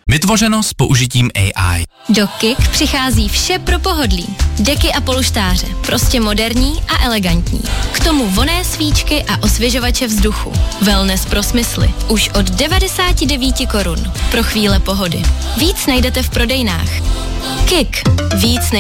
Vytvořeno s použitím AI. Do KIK přichází vše pro pohodlí. Deky a polštáře, prostě moderní a elegantní. K tomu vonné svíčky a osvěžovače vzduchu. Wellness pro smysly. Už od 99 korun. Pro chvíle pohody. Víc najdete v prodejnách. KIK. Víc